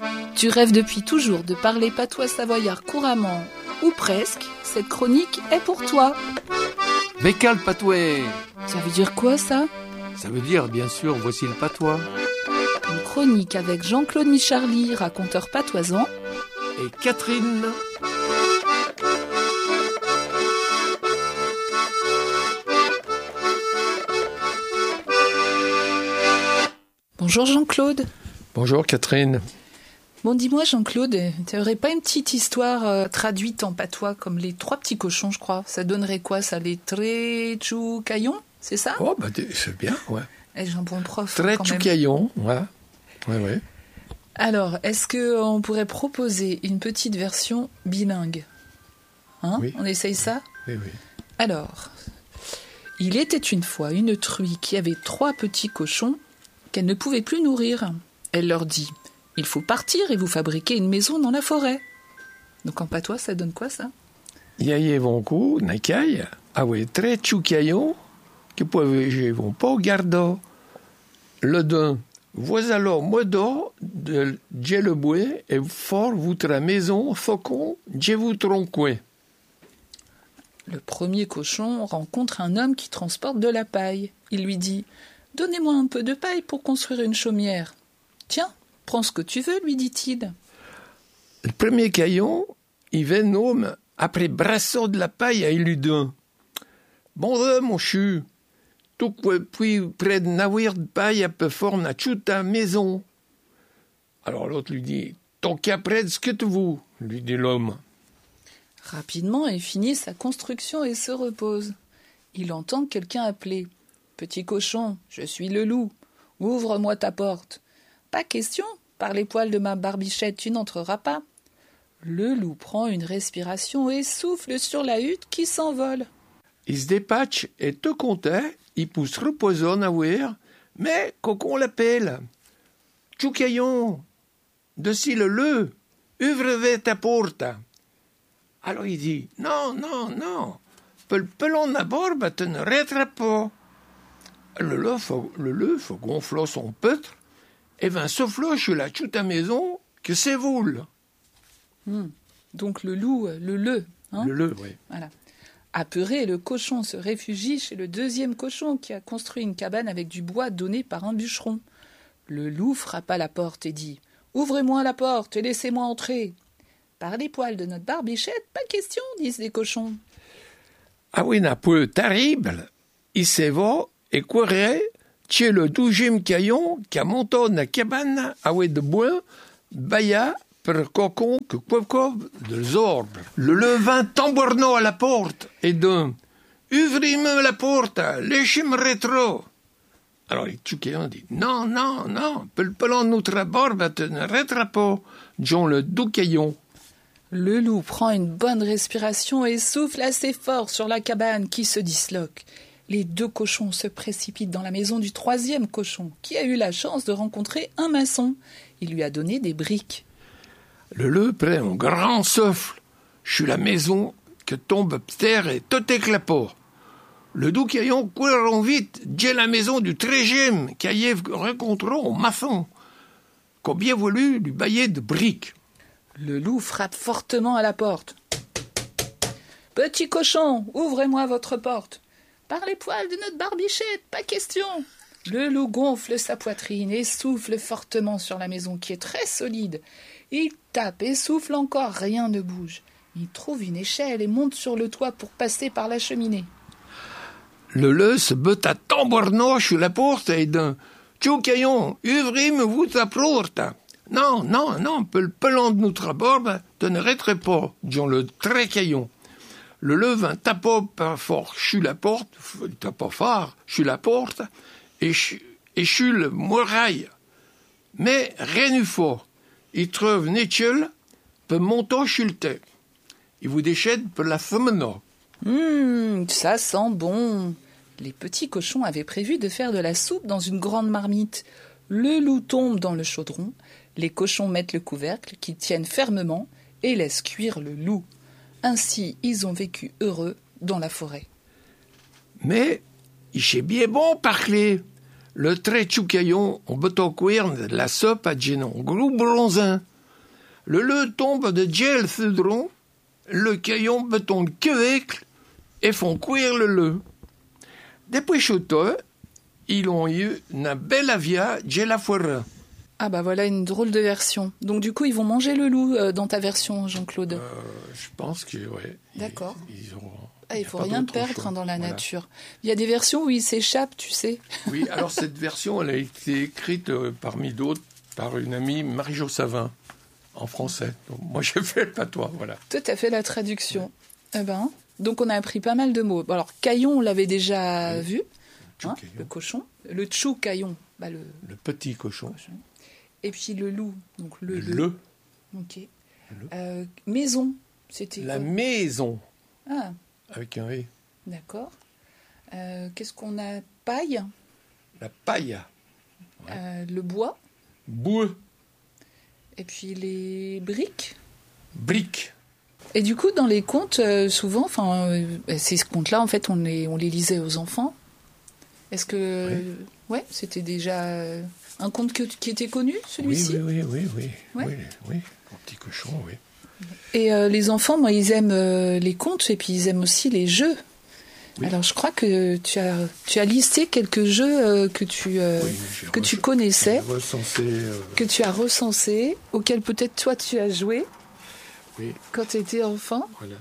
Tu rêves depuis toujours de parler patois savoyard couramment, ou presque, cette chronique est pour toi. Vécal patoué. Ça veut dire quoi ça? Ça veut dire, bien sûr, voici le patois. Une chronique avec Jean-Claude Micharly, raconteur patoisant. Et Catherine. Bonjour Jean-Claude. Bonjour Catherine. Bon, dis-moi Jean-Claude, tu n'aurais pas une petite histoire traduite en patois comme les 3 petits cochons, je crois? Ça donnerait quoi ça? Les Tréchoucaillons, c'est ça? Oh, bah c'est bien, ouais. J'ai un bon prof. Tréchoucaillons, ouais. Ouais. Alors, est-ce qu'on pourrait proposer une petite version bilingue? Oui. On essaye ça? Oui. Alors, il était une fois une truie qui avait 3 petits cochons qu'elle ne pouvait plus nourrir. Elle leur dit: il faut partir et vous fabriquer une maison dans la forêt. Donc en patois, ça donne quoi ça? Yaye vonku, nakai, awe tréchoucaillons, que pouvez vont pas garder. Le d'un, vois alors modo de djeleboué et fort votre maison, faucon, dje vous tronqué. Le premier cochon rencontre un homme qui transporte de la paille. Il lui dit: donnez-moi un peu de paille pour construire une chaumière. Tiens, prends ce que tu veux, lui dit-il. Le premier caillon, il va nomme après brasseau de la paille à Iludin. Bon, mon chu, tout puis près de navire de paille à peu fort na chuta maison. Alors l'autre lui dit: ton cas près de ce que tu veux, lui dit l'homme. Rapidement, il finit sa construction et se repose. Il entend quelqu'un appeler: petit cochon, je suis le loup, ouvre-moi ta porte. Pas question, par les poils de ma barbichette, tu n'entreras pas. Le loup prend une respiration et souffle sur la hutte qui s'envole. Il se dépatche et tout content, il pousse reposant à voir, mais cocon l'appelle. Tchoucaillon, de le, ouvre ta porte. Alors il dit: non, pelon na barbe te ne rattrape pas. Le loup faut gonfler son peutre et vint souffler sur la chuta maison que c'est voule. Donc le loup, le. Le, oui. Voilà. Apeuré, le cochon se réfugie chez le deuxième cochon qui a construit une cabane avec du bois donné par un bûcheron. Le loup frappa la porte et dit: ouvrez-moi la porte et laissez-moi entrer. Par les poils de notre barbichette, pas question, disent les cochons. Ah oui, n'a peu terrible. Il s'est va et courait chez le 12e caillon qui a monté la cabane avec de bois, baya per cocon que quoi de zorbe. Le levin tambourneau à la porte et d'un: ouvrez-moi la porte, laissez-moi rétro. Alors les Tchoucaillons dit: non, pelon notre barbe te ne rattrape pas, John le doucaillon. Le loup prend une bonne respiration et souffle assez fort sur la cabane qui se disloque. Les 2 cochons se précipitent dans la maison du 3e cochon, qui a eu la chance de rencontrer un maçon. Il lui a donné des briques. Le loup prend un grand souffle sur la maison que tombe terre et tout éclapot. Le doucaillon courant vite, j'ai la maison du 13e qu'aille rencontrant un maçon, qu'a bien voulu lui bailler de briques. Le loup frappe fortement à la porte. Petit cochon, ouvrez-moi votre porte. Par les poils de notre barbichette, pas question. Le loup gonfle sa poitrine et souffle fortement sur la maison qui est très solide. Il tape et souffle encore, rien ne bouge. Il trouve une échelle et monte sur le toit pour passer par la cheminée. Le loup se bat à tambourneau sur la porte et d'un: Tchoucaillon, ouvrez-moi ta porte. Non, pelon de notre barbe te ne rattrape pas, John le trécaillon. Le levain tape pas fort sur la porte, tape pas fort sur la porte, et sur le muraille. Mais rien n'est fort. Il trouve Netchel, peut monter sur le tête. Il vous déchède pour la femina. Ça sent bon. Les petits cochons avaient prévu de faire de la soupe dans une grande marmite. Le loup tombe dans le chaudron. Les cochons mettent le couvercle qu'ils tiennent fermement et laissent cuire le loup. Ainsi, ils ont vécu heureux dans la forêt. Mais, il est bien bon parler. Le tréchoucaillon, on peut cuire de la soupe à génon, gros bronzin. Le tombe de gel cedron, le caillon beton quevecle et font cuire le leu. Depuis chauto, ils ont eu une belle avia gela foire. Ah bah voilà une drôle de version. Donc du coup, ils vont manger le loup dans ta version, Jean-Claude. Je pense que, ouais. D'accord. Ils ont... Il faut rien perdre dans la Voilà. nature. Il y a des versions où ils s'échappent, tu sais. Oui, alors cette version, elle a été écrite parmi d'autres par une amie, Marie-Jo Savin, en français. Donc, moi, j'ai fait le patois, voilà. Toi, t'as fait la traduction. Eh ben, donc on a appris pas mal de mots. Bon, alors, caillon, on l'avait déjà vu. Hein, Tchou-caillon. le cochon. Le tchou-caillon. Bah, Le petit cochon. Et puis le loup. Donc le. Ok. Le. Maison. C'était La quoi maison, Ah, avec un « et ». d'accord. Qu'est-ce qu'on a Paille. La paille. Le bois. Boueux. Et puis les briques. Brique. Et du coup, dans les contes, souvent, ces contes-là, en fait, on les lisait aux enfants. Est-ce que... Ouais, c'était déjà un conte qui était connu, celui-ci. Oui. Ouais. Oui. Un petit cochon, oui. Et les enfants, moi, ils aiment les contes et puis ils aiment aussi les jeux. Oui. Alors, je crois que tu as listé quelques jeux que tu connaissais, Recensé. que tu as recensés, auxquels peut-être toi tu as joué Oui, quand tu étais enfant. voilà.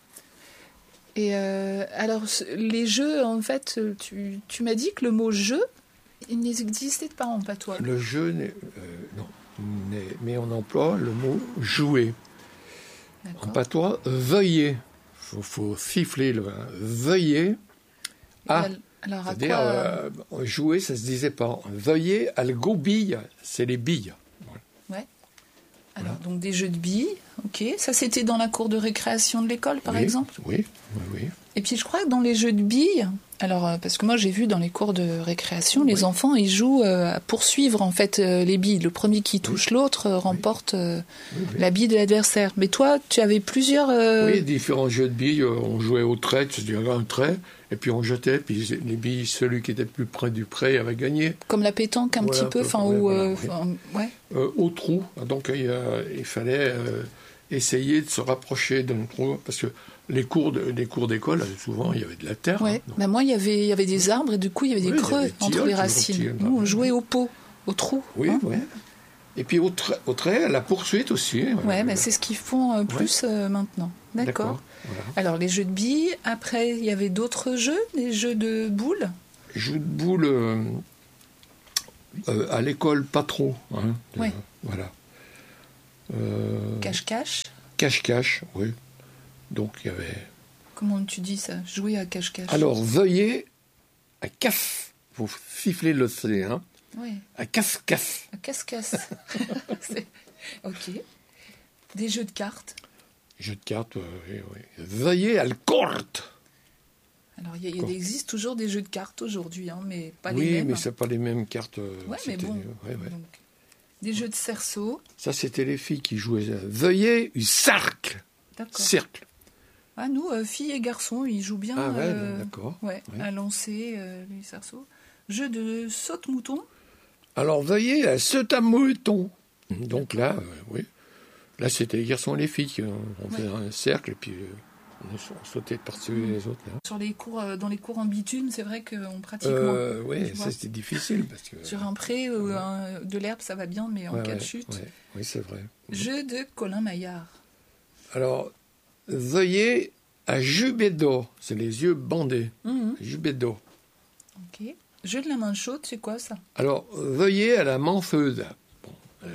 Et alors, les jeux, en fait, tu m'as dit que le mot jeu, il n'existait pas en patois. Le jeu, non. Mais on emploie le mot jouer. En D'accord. patois, veuillez. Faut siffler le veuillez à. Alors, à C'est-à-dire, quoi jouer, ça se disait pas. Veuillez à le gobille, c'est les billes. Ouais. Alors, donc des jeux de billes, ok. Ça, c'était dans la cour de récréation de l'école, par Oui, exemple. Oui. Et puis, je crois que dans les jeux de billes, alors, parce que moi, j'ai vu dans les cours de récréation, les enfants, ils jouent à poursuivre, en fait, les billes. Le premier qui touche l'autre remporte la bille de l'adversaire. Mais toi, tu avais plusieurs... Oui, différents jeux de billes. On jouait au trait, c'est-à-dire un trait, et puis on jetait, puis les billes, celui qui était plus près du pré avait gagné. Comme la pétanque, un Voilà, petit peu, un peu, enfin, ouais, où... voilà, ouais. Au trou, donc il fallait essayer de se rapprocher d'un trou, parce que les cours d'école, souvent, il y avait de la terre. Ouais. Hein, Bah, moi, il y avait des arbres et du coup, il y avait des Oui, il y creux avait des entre tilleuls, les toujours racines. tilleuls, Nous, on ouais. jouait au pot, au trou. Oui, hein. oui. Et puis au trait, la poursuite aussi. Ouais, mais c'est ce qu'ils font plus maintenant. D'accord. Voilà. Alors, les jeux de billes. Après, il y avait d'autres jeux, des jeux de boules. Jeux de boules à l'école, pas trop. Hein, Ouais. Voilà. Cache-cache. Cache-cache, oui. Donc il y avait... Comment tu dis ça? Jouer à cache-cache. Alors, veuillez à casse. Vous sifflez le C, hein. Oui, À casse-casse. à casse-casse. Ok. Des jeux de cartes. Jeu de cartes, oui. Veuillez à le corte. Alors, il existe toujours des jeux de cartes aujourd'hui, hein, mais pas les Oui, mêmes. mais c'est pas les mêmes cartes. Ouais, mais c'était- bon. ouais. Donc, des jeux de cerceau. Ça, c'était les filles qui jouaient. Veuillez un cercle. D'accord. Cercle. Ah, nous, filles et garçons, ils jouent bien Ah ouais, d'accord. ouais, Ouais. à lancer les cerceaux. Jeu de saute-mouton. Alors, veuillez à ce mouton. Donc là, oui. Là, c'était les garçons et les filles. On faisait un cercle et puis on sautait par-dessus les autres. Là. Sur les cours, dans les cours en bitume, c'est vrai qu'on pratique moins. Oui, tu ça vois. c'était difficile parce que. Sur un pré ou de l'herbe, ça va bien, mais en cas de chute. ouais. Oui, c'est vrai. Jeu de Colin Maillard. Alors, veuillez à Jubédo. C'est les yeux bandés. Mhm. Jubédo. Ok. Jeu de la main chaude, c'est quoi ça? Alors, veuillez à la manfeuse. Bon,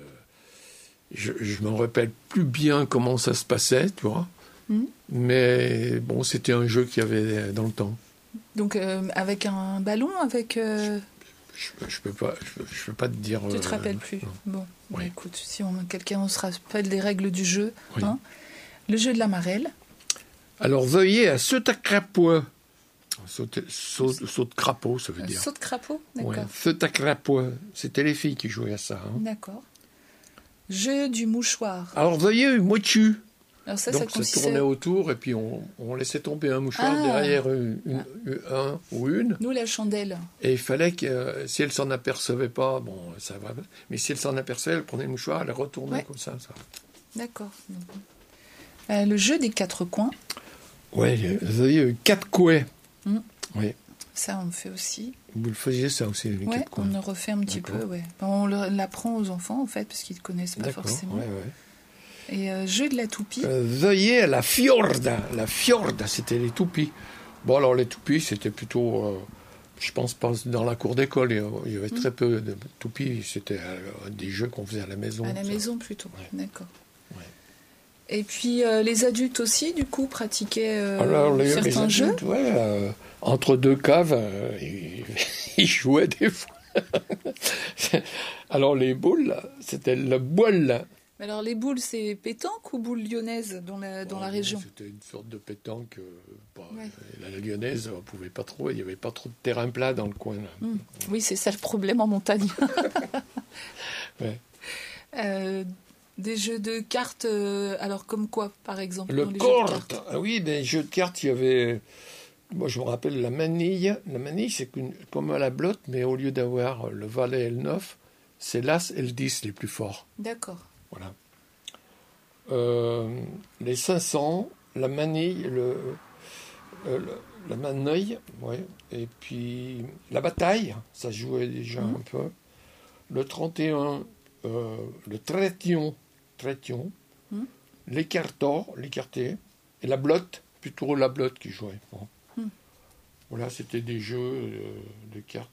je m'en rappelle plus bien comment ça se passait, tu vois. Mhm. Mais bon, c'était un jeu qu'il y avait dans le temps. Donc avec un ballon, avec... Je peux pas te dire. Tu te rappelles plus. non. Bon, bah, Oui. écoute, si quelqu'un se rappelle des règles du jeu. Oui. Hein. Le jeu de la marelle. Alors, veuillez à saut à crapaud. Saut de crapaud, ça veut dire. Saut de crapaud, Ouais, d'accord. saut à crapaud. C'était les filles qui jouaient à ça. Hein. D'accord. Jeu du mouchoir. Alors, veuillez une moitié. Alors ça Donc ça consistait... tournait autour et puis on laissait tomber un mouchoir derrière un ou une. Nous, la chandelle. Et il fallait que, si elle s'en apercevait pas, bon, ça va. Mais si elle s'en apercevait, elle prenait le mouchoir, elle retournait comme ça. D'accord. Le jeu des 4 coins. Ouais, vous avez 4 couets. Oui. Ça, on fait aussi. Vous le faisiez ça aussi, les 4 coins. On le refait un petit peu, ouais. On l'apprend aux enfants, en fait, parce qu'ils ne connaissent pas forcément. Ouais. Et jeu de la toupie. Veuillez la fjorda. La fjorda, c'était les toupies. Bon, alors les toupies, c'était plutôt, je pense pas dans la cour d'école. Il y avait très peu de toupies. C'était des jeux qu'on faisait à la maison. À la maison, plutôt. Ouais. D'accord. Ouais. Et puis, les adultes aussi, du coup, pratiquaient certains les adultes, jeux. Entre 2 caves, ils jouaient des fois. Alors, les boules, c'était la boule. Alors, les boules, c'est pétanque ou boule lyonnaise dans la région? C'était une sorte de pétanque. La lyonnaise, on pouvait pas trop. Il n'y avait pas trop de terrain plat dans le coin. Là. Oui, c'est ça le problème en montagne. Ouais. Des jeux de cartes, alors comme quoi, par exemple? Le corde. Oui, des jeux de cartes, il y avait... Moi, je me rappelle la manille. La manille, c'est comme à la blotte, mais au lieu d'avoir le valet et le 9, c'est l'as et le 10 les plus forts. D'accord. Voilà. Les 500, la manille, la manille, ouais, et puis la bataille, ça jouait déjà un peu. Le 31, le trétion, l'écarté, et la blotte, plutôt la blotte qui jouait. Bon. Voilà, c'était des jeux de cartes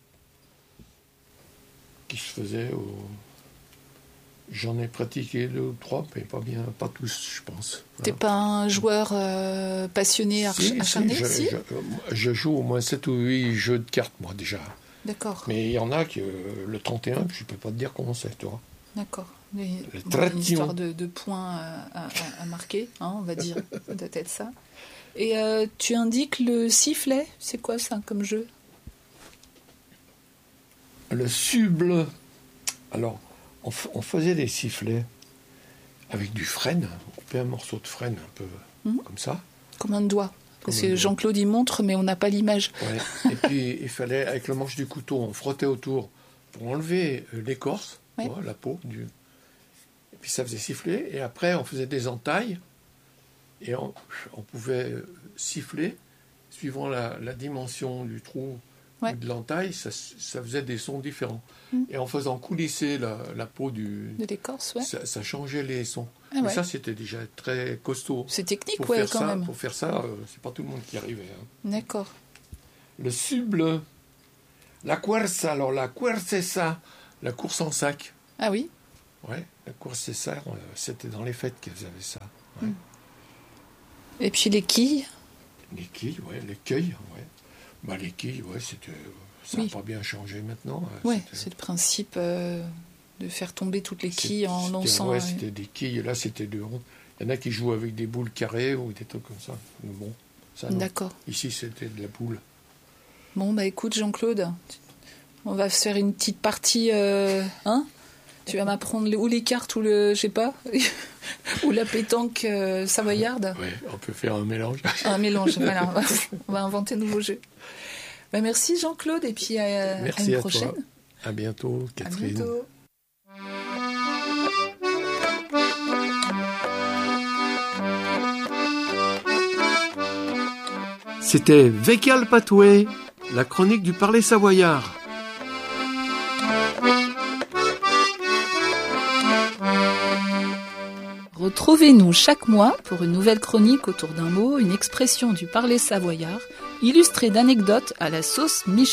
qui se faisaient J'en ai pratiqué 2 ou 3, mais pas tous, je pense. T'es pas un joueur passionné, acharné? Je joue au moins 7 ou 8 jeux de cartes, moi, déjà. D'accord. Mais il y en a que le 31, je peux pas te dire comment c'est, toi. D'accord. Une histoire de points à marquer, hein, on va dire. Ça doit être ça. Et tu indiques le sifflet. C'est quoi ça comme jeu? Le suble. Alors, on faisait des sifflets avec du frêne. On fait un morceau de frêne un peu comme ça. Comme un doigt. Parce que Jean-Claude y montre, mais on n'a pas l'image. Ouais. Et puis, il fallait, avec le manche du couteau, on frottait autour pour enlever l'écorce, la peau. Et puis, ça faisait siffler. Et après, on faisait des entailles. Et on pouvait siffler, suivant la dimension du trou ou de l'entaille, ça faisait des sons différents. Et en faisant coulisser la peau de l'écorce, ça changeait les sons. Mais ça, c'était déjà très costaud. C'est technique, quand même. Pour faire ça, c'est pas tout le monde qui arrivait. Hein. D'accord. Le suble, la cuerza. Alors, la cuerza, c'est ça, la course en sac. Ah oui? Ouais, la course, c'est ça. C'était dans les fêtes qu'ils avaient ça. Ouais. Et puis les quilles? Les quilles, les queuilles, les quilles, ça n'a pas bien changé maintenant. C'est le principe de faire tomber toutes les quilles en lançant... c'était des quilles, là c'était de ronds. Il y en a qui jouent avec des boules carrées ou des trucs comme ça. Mais bon, ça non. D'accord. Ici c'était de la boule. Bon, écoute Jean-Claude, on va se faire une petite partie, Tu vas m'apprendre ou les cartes ou le, je sais pas, ou la pétanque savoyarde. Oui, on peut faire un mélange. Un mélange, voilà. On va inventer de nouveaux jeux. Merci Jean-Claude et puis à une prochaine. Toi. À bientôt, Catherine. À bientôt. C'était Vécal Patoué, la chronique du parler savoyard. Retrouvez-nous chaque mois pour une nouvelle chronique autour d'un mot, une expression du parler savoyard, illustrée d'anecdotes à la sauce Michel.